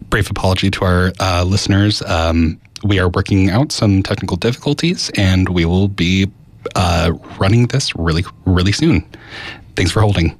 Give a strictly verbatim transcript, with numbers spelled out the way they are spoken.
brief apology to our uh, listeners. Um, we are working out some technical difficulties, and we will be uh, running this really, really soon. Thanks for holding.